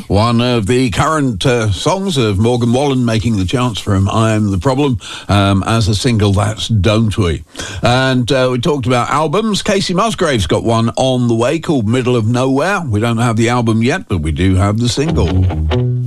One of the current songs of Morgan Wallen making the charts from I Am the Problem as a single, that's Don't We. And we talked about albums. Casey Musgrave's got one on the way called Middle of Nowhere. We don't have the album yet, but we do have the single.